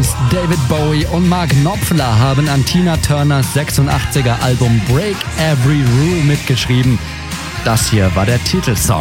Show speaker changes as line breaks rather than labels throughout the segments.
Selbst David Bowie und Mark Knopfler haben an Tina Turners 86er Album Break Every Rule mitgeschrieben. Das hier war der Titelsong.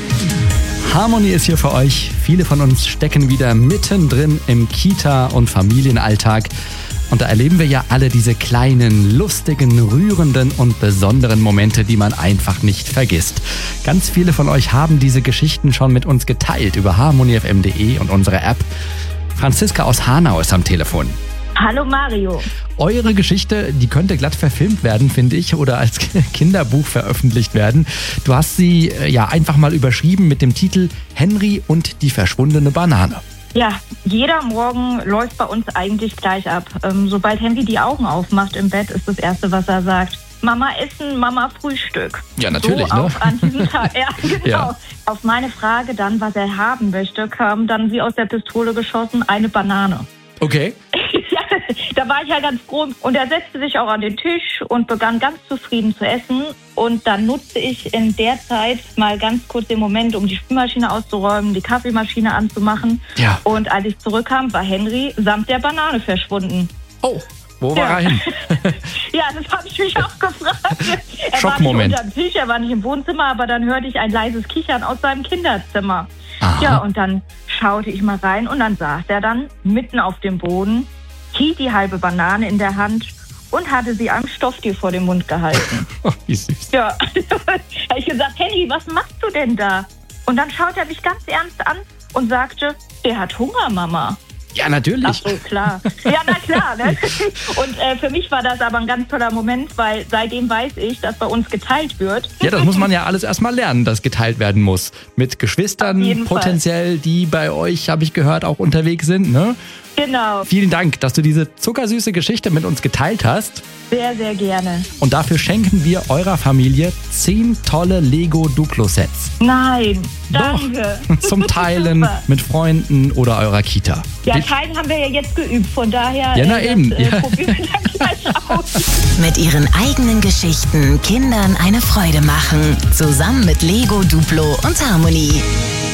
Harmony ist hier für euch. Viele von uns stecken wieder mittendrin im Kita- und Familienalltag. Und da erleben wir ja alle diese kleinen, lustigen, rührenden und besonderen Momente, die man einfach nicht vergisst. Ganz viele von euch haben diese Geschichten schon mit uns geteilt über harmonyfm.de und unsere App. Franziska aus Hanau ist am Telefon.
Hallo Mario.
Eure Geschichte, die könnte glatt verfilmt werden, finde ich, oder als Kinderbuch veröffentlicht werden. Du hast sie ja einfach mal überschrieben mit dem Titel Henry und die verschwundene Banane.
Ja, jeder Morgen läuft bei uns eigentlich gleich ab. Sobald Henry die Augen aufmacht im Bett, ist das Erste, was er sagt: Mama essen, Mama Frühstück.
Ja, natürlich,
so
ne?
auch an diesem Tag. Ja, genau.
Ja.
Auf meine Frage dann, was er haben möchte, kam dann wie aus der Pistole geschossen eine Banane.
Okay.
Ja, da war ich ja ganz froh. Und er setzte sich auch an den Tisch und begann ganz zufrieden zu essen. Und dann nutzte ich in der Zeit mal ganz kurz den Moment, um die Spülmaschine auszuräumen, die Kaffeemaschine anzumachen.
Ja.
Und als ich zurückkam, war Henry samt der Banane verschwunden.
Oh, wo war er hin?
Ja, das habe ich mich auch gefragt. Er
Schockmoment.
war nicht unterm Tisch, er war nicht im Wohnzimmer, aber dann hörte ich ein leises Kichern aus seinem Kinderzimmer.
Aha.
Ja, und dann schaute ich mal rein und dann saß er dann mitten auf dem Boden, hielt die halbe Banane in der Hand und hatte sie einem Stofftier vor den Mund gehalten.
Oh, wie süß.
Ja, habe ich gesagt: Henry, was machst du denn da? Und dann schaut er mich ganz ernst an und sagte: Der hat Hunger, Mama.
Ja, natürlich.
Ach so, klar. Ja, na klar. Ne? Und für mich war das aber ein ganz toller Moment, weil seitdem weiß ich, dass bei uns geteilt wird.
Ja, das muss man ja alles erstmal lernen, dass geteilt werden muss. Mit Geschwistern
Auf jeden
potenziell, die bei euch, habe ich gehört, auch unterwegs sind, ne?
Genau,
Vielen Dank, dass du diese zuckersüße Geschichte mit uns geteilt hast.
sehr, sehr gerne.
Und dafür schenken wir eurer Familie 10 tolle Lego Duplo-Sets.
Nein,
Doch.
danke.
Zum Teilen
Super.
mit Freunden oder eurer Kita.
Ja, Teilen haben wir ja jetzt geübt, von daher
Ja, na eben. Ja.
probieren wir dann gleich aus.
Mit ihren eigenen Geschichten Kindern eine Freude machen. Zusammen mit Lego, Duplo und Harmony.